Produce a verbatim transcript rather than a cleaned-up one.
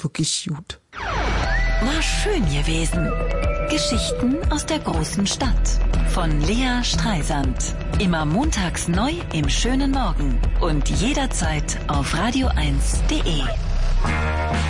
wirklich gut. War schön gewesen. Geschichten aus der großen Stadt von Lea Streisand. Immer montags neu im schönen Morgen und jederzeit auf radio eins punkt de.